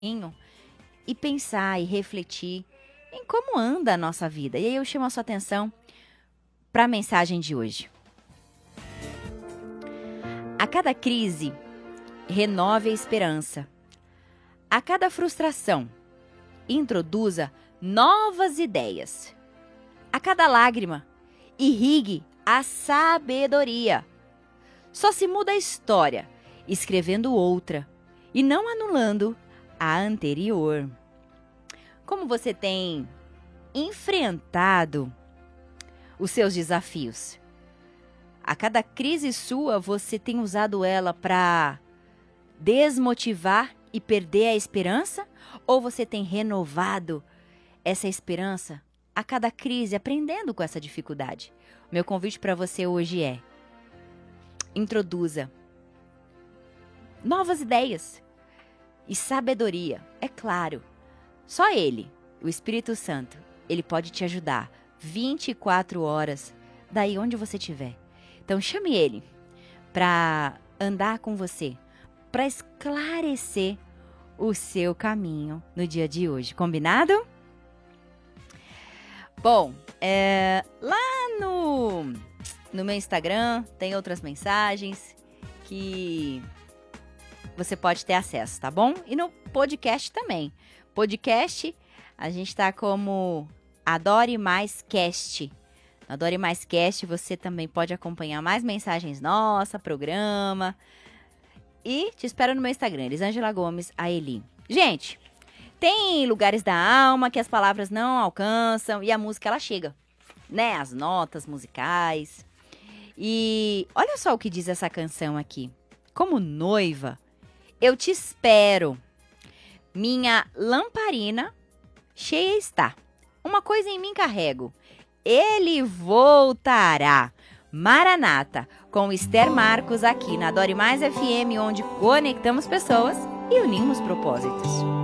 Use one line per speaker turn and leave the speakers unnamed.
e pensar e refletir em como anda a nossa vida. E aí eu chamo a sua atenção para a mensagem de hoje. A cada crise, renove a esperança. A cada frustração, introduza novas ideias. A cada lágrima, irrigue a sabedoria. Só se muda a história, escrevendo outra e não anulando a anterior. Como você tem enfrentado os seus desafios? A cada crise sua, você tem usado ela para desmotivar e perder a esperança? Ou você tem renovado essa esperança a cada crise, aprendendo com essa dificuldade? Meu convite para você hoje é: introduza novas ideias e sabedoria. É claro, só Ele, o Espírito Santo, Ele pode te ajudar 24 horas, daí onde você estiver. Então chame Ele para andar com você, para esclarecer o seu caminho no dia de hoje. Combinado? Bom, lá no meu Instagram tem outras mensagens que você pode ter acesso, tá bom? E no podcast também. Podcast, a gente tá como Adore Mais Cast. No Adore Mais Cast você também pode acompanhar mais mensagens nossas, programa. E te espero no meu Instagram, Elisângela Gomes Aeli. Gente, tem lugares da alma que as palavras não alcançam e a música ela chega, né? As notas musicais. E olha só o que diz essa canção aqui. Como noiva, eu te espero. Minha lamparina cheia está. Uma coisa em mim carrego. Ele voltará. Maranata, com Esther Marcos aqui na Adore Mais FM, onde conectamos pessoas e unimos propósitos.